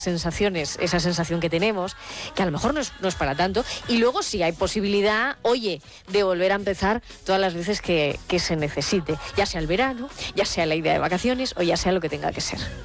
sensaciones, esa sensación que tenemos, que a lo mejor no es para tanto, y luego sí hay posibilidad, oye, de volver a empezar todas las veces que se necesite, ya sea el verano, ya sea la idea de vacaciones o ya sea lo que tenga que ser.